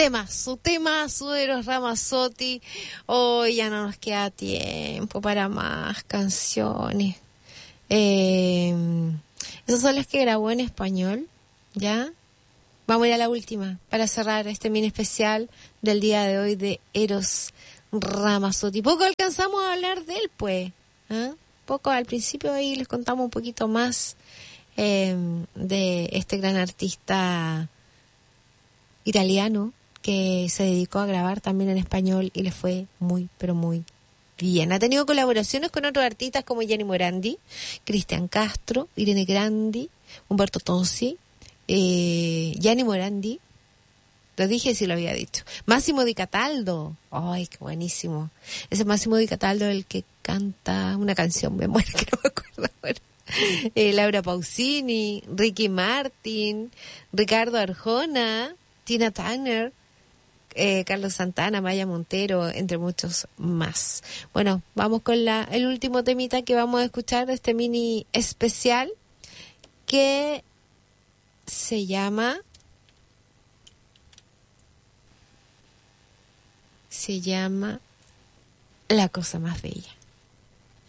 Temazo de los Ramazzotti. Hoy ya no nos queda tiempo para más canciones. Esas son las que grabó en español, ¿ya? Vamos a ir a la última para cerrar este mini especial del día de hoy de Eros Ramazzotti. Poco alcanzamos a hablar de él, pues. Poco al principio ahí les contamos un poquito más de este gran artista italiano que se dedicó a grabar también en español y le fue muy, pero muy bien. Ha tenido colaboraciones con otros artistas como Gianni Morandi, Cristian Castro, Irene Grandi, Umberto Tozzi, Gianni Morandi, lo dije si lo había dicho, Massimo Di Cataldo, ay, qué buenísimo, ese Massimo Di Cataldo el que canta una canción, me muero que no me acuerdo ahora. Laura Pausini, Ricky Martin, Ricardo Arjona, Tina Turner, Carlos Santana, Maya Montero, entre muchos más. Bueno, vamos con el último temita que vamos a escuchar de este mini especial que se llama La cosa más bella.